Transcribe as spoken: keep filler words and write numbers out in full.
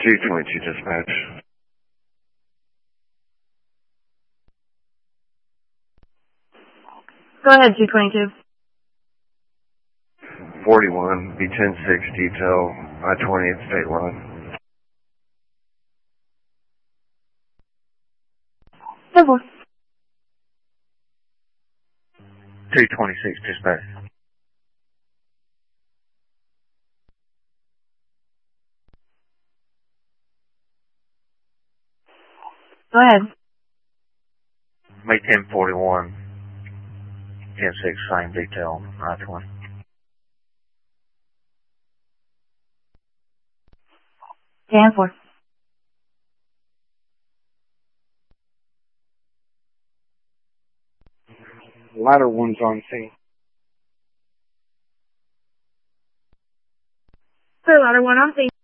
two twenty-two dispatch. Go ahead, two twenty-two. forty-one, B ten six detail, I twentieth state line. ten four. two twenty-six dispatch. Go ahead. May ten forty-one, ten six, same detail, I twenty. ten four. Ladder one's on scene. Clear ladder one on scene.